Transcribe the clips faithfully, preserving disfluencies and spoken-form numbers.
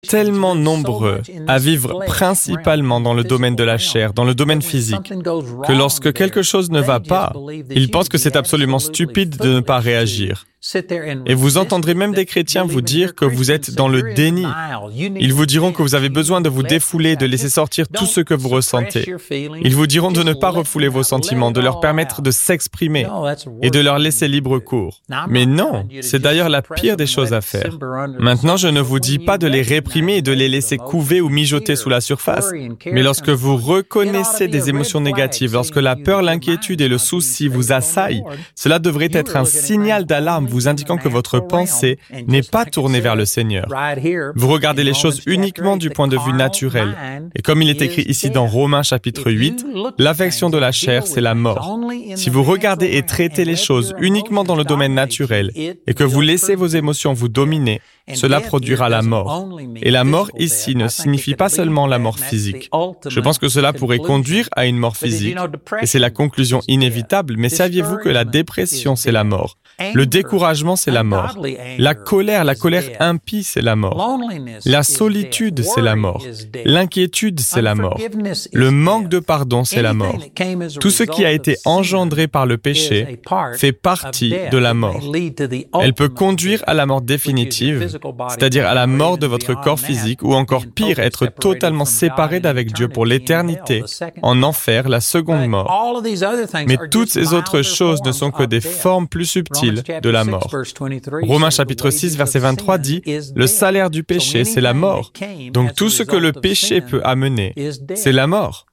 tellement nombreux à vivre principalement dans le domaine de la chair, dans le domaine physique, que lorsque quelque chose ne va pas, ils pensent que c'est absolument stupide de ne pas réagir. Et vous entendrez même des chrétiens vous dire que vous êtes dans le déni. Ils vous diront que vous avez besoin de vous défouler, de laisser sortir tout ce que vous ressentez. Ils vous diront de ne pas refouler vos sentiments, de leur permettre de s'exprimer et de leur laisser libre cours. Mais non, c'est d'ailleurs la pire des choses à faire. Maintenant, je ne vous dis pas de les réprimer et de les laisser couver ou mijoter sous la surface. Mais lorsque vous reconnaissez des émotions négatives, lorsque la peur, l'inquiétude et le souci vous assaillent, cela devrait être un signal d'alarme vous indiquant que votre pensée n'est pas tournée vers le Seigneur. Vous regardez les choses uniquement du point de vue naturel. Et comme il est écrit ici dans Romains chapitre huit, l'affection de la chair, c'est la mort. Si vous regardez et traitez les choses uniquement dans le domaine naturel et que vous laissez vos émotions vous dominer, cela produira la mort. Et la mort ici ne signifie pas seulement la mort physique. Je pense que cela pourrait conduire à une mort physique, et c'est la conclusion inévitable, mais saviez-vous que la dépression, c'est la mort? Le découragement, c'est la mort. La colère, la colère impie, c'est la mort. La solitude, c'est la mort. L'inquiétude, c'est la mort. Le manque de pardon, c'est la mort. Tout ce qui a été engendré par le péché fait partie de la mort. Elle peut conduire à la mort définitive, c'est-à-dire à la mort de votre corps physique, ou encore pire, être totalement séparé d'avec Dieu pour l'éternité, en enfer, la seconde mort. Mais toutes ces autres choses ne sont que des formes plus subtiles de la mort. Romains chapitre six, verset vingt-trois dit « Le salaire du péché, c'est la mort. » Donc tout ce que le péché peut amener, c'est la mort.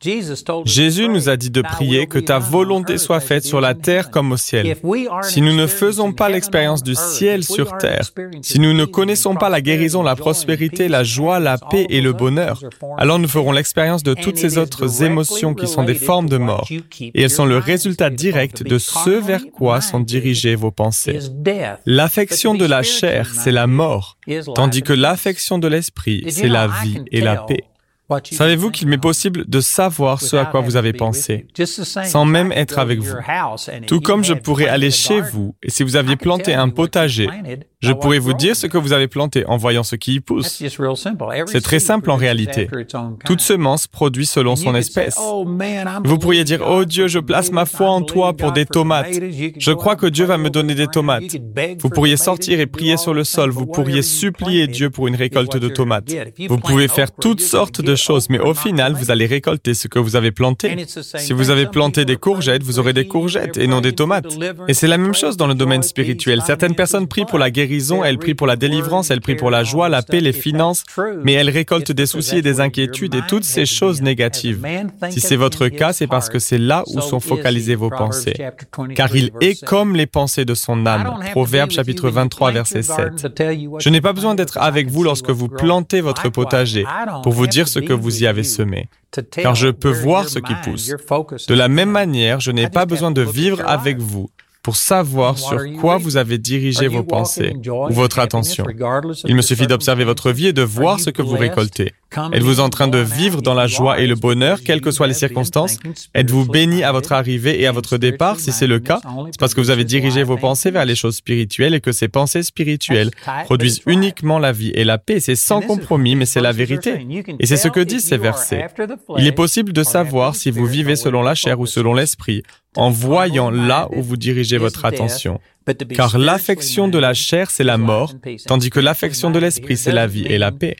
Jésus nous a dit de prier que ta volonté soit faite sur la terre comme au ciel. Si nous ne faisons pas l'expérience du ciel sur terre, si nous ne connaissons pas la guérison, la prospérité, la joie, la paix et le bonheur, alors nous ferons l'expérience de toutes ces autres émotions qui sont des formes de mort, et elles sont le résultat direct de ce vers quoi sont dirigées vos pensées. L'affection de la chair, c'est la mort, tandis que l'affection de l'esprit, c'est la vie et la paix. Savez-vous qu'il m'est possible de savoir ce à quoi vous avez pensé, sans même être avec vous? Tout comme je pourrais aller chez vous, et si vous aviez planté un potager, je pourrais vous dire ce que vous avez planté en voyant ce qui y pousse. C'est très simple en réalité. Toute semence produit selon son espèce. Vous pourriez dire, « Oh Dieu, je place ma foi en toi pour des tomates. Je crois que Dieu va me donner des tomates. » Vous pourriez sortir et prier sur le sol. Vous pourriez supplier Dieu pour une récolte de tomates. Vous pouvez faire toutes sortes de choses, mais au final, vous allez récolter ce que vous avez planté. Si vous avez planté des courgettes, vous aurez des courgettes et non des tomates. Et c'est la même chose dans le domaine spirituel. Certaines personnes prient pour la guérison, elles prient pour la délivrance, elles prient pour la joie, la paix, les finances, mais elles récoltent des soucis et des inquiétudes et toutes ces choses négatives. Si c'est votre cas, c'est parce que c'est là où sont focalisées vos pensées. Car il est comme les pensées de son âme. Proverbe chapitre vingt-trois, verset sept. Je n'ai pas besoin d'être avec vous lorsque vous plantez votre potager pour vous dire ce que vous y avez semé, car je peux voir ce qui pousse. De la même manière, je n'ai pas besoin de vivre avec vous pour savoir sur quoi vous avez dirigé vos pensées ou votre attention. Il me suffit d'observer votre vie et de voir ce que vous récoltez. Êtes-vous en train de vivre dans la joie et le bonheur, quelles que soient les circonstances? Êtes-vous béni à votre arrivée et à votre départ? Si c'est le cas, c'est parce que vous avez dirigé vos pensées vers les choses spirituelles et que ces pensées spirituelles produisent uniquement la vie et la paix. C'est sans compromis, mais c'est la vérité. Et c'est ce que disent ces versets. Il est possible de savoir si vous vivez selon la chair ou selon l'esprit, en voyant là où vous dirigez votre attention. Car l'affection de la chair, c'est la mort, tandis que l'affection de l'esprit, c'est la vie et la paix.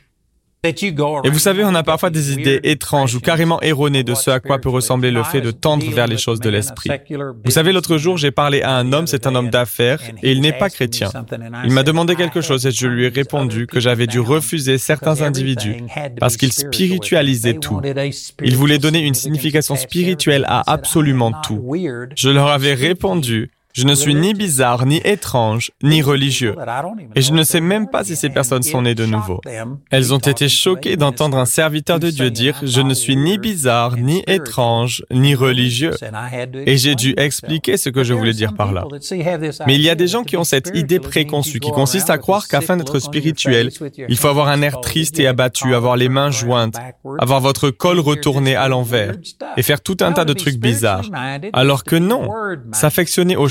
Et vous savez, on a parfois des idées étranges ou carrément erronées de ce à quoi peut ressembler le fait de tendre vers les choses de l'esprit. Vous savez, l'autre jour, j'ai parlé à un homme, c'est un homme d'affaires, et il n'est pas chrétien. Il m'a demandé quelque chose et je lui ai répondu que j'avais dû refuser certains individus parce qu'ils spiritualisaient tout. Ils voulaient donner une signification spirituelle à absolument tout. Je leur avais répondu: je ne suis ni bizarre, ni étrange, ni religieux. Et je ne sais même pas si ces personnes sont nées de nouveau. Elles ont été choquées d'entendre un serviteur de Dieu dire « Je ne suis ni bizarre, ni étrange, ni religieux ». Et j'ai dû expliquer ce que je voulais dire par là. Mais il y a des gens qui ont cette idée préconçue qui consiste à croire qu'afin d'être spirituel, il faut avoir un air triste et abattu, avoir les mains jointes, avoir votre col retourné à l'envers et faire tout un tas de trucs bizarres. Alors que non, s'affectionner aux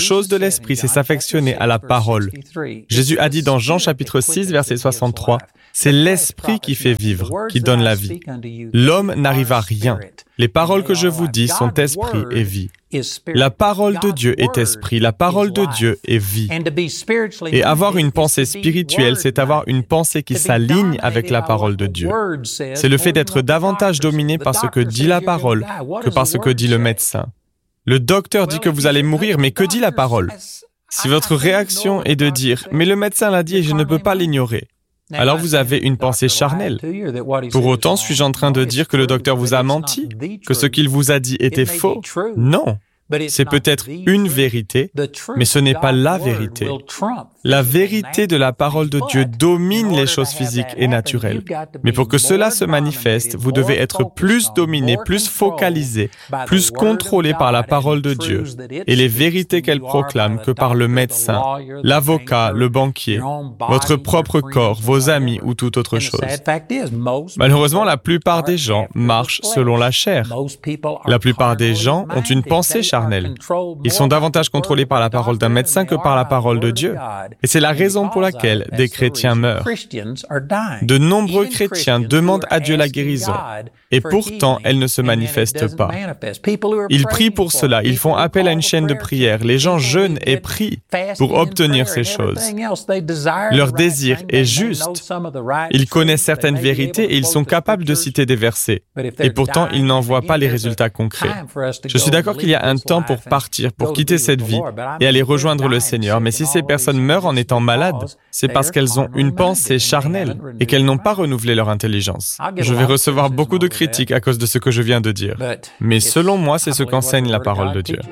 choses de l'esprit, c'est s'affectionner à la parole. Jésus a dit dans Jean chapitre six, verset soixante-trois, « C'est l'esprit qui fait vivre, qui donne la vie. L'homme n'arrive à rien. Les paroles que je vous dis sont esprit et vie. » La parole de Dieu est esprit, la parole de Dieu est vie. Et avoir une pensée spirituelle, c'est avoir une pensée qui s'aligne avec la parole de Dieu. C'est le fait d'être davantage dominé par ce que dit la parole que par ce que dit le médecin. Le docteur dit que vous allez mourir, mais que dit la parole? Si votre réaction est de dire « mais le médecin l'a dit et je ne peux pas l'ignorer », alors vous avez une pensée charnelle. Pour autant, suis-je en train de dire que le docteur vous a menti? Que ce qu'il vous a dit était faux? Non. C'est peut-être une vérité, mais ce n'est pas la vérité. La vérité de la parole de Dieu domine les choses physiques et naturelles. Mais pour que cela se manifeste, vous devez être plus dominé, plus focalisé, plus contrôlé par la parole de Dieu et les vérités qu'elle proclame que par le médecin, l'avocat, le banquier, votre propre corps, vos amis ou toute autre chose. Malheureusement, la plupart des gens marchent selon la chair. La plupart des gens ont une pensée charnelle. Ils sont davantage contrôlés par la parole d'un médecin que par la parole de Dieu. Et c'est la raison pour laquelle des chrétiens meurent. De nombreux chrétiens demandent à Dieu la guérison, et pourtant elle ne se manifeste pas. Ils prient pour cela, ils font appel à une chaîne de prière. Les gens jeûnent et prient pour obtenir ces choses. Leur désir est juste. Ils connaissent certaines vérités et ils sont capables de citer des versets. Et pourtant, ils n'en voient pas les résultats concrets. Je suis d'accord qu'il y a un temps pour partir, pour quitter cette vie et aller rejoindre le Seigneur. Mais si ces personnes meurent en étant malades, c'est parce qu'elles ont une pensée charnelle et qu'elles n'ont pas renouvelé leur intelligence. Je vais recevoir beaucoup de critiques à cause de ce que je viens de dire. Mais selon moi, c'est ce qu'enseigne la parole de Dieu.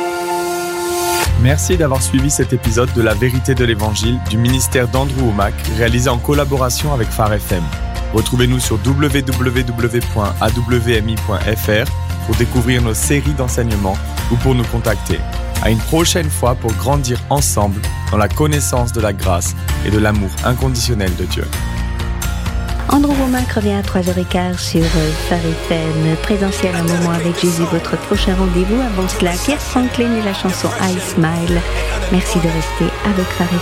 Merci d'avoir suivi cet épisode de La Vérité de l'Évangile du ministère d'Andrew Wommack, réalisé en collaboration avec Phare F M. Retrouvez-nous sur w w w point a w m i point f r pour découvrir nos séries d'enseignements ou pour nous contacter. À une prochaine fois pour grandir ensemble dans la connaissance de la grâce et de l'amour inconditionnel de Dieu. Andrew Wommack revient à trois heures quinze sur Phare F M. Présentiel un moment avec Jésus, votre prochain rendez-vous. Avant cela, Pierre Franklin et la chanson I Smile. Merci de rester avec Phare F M.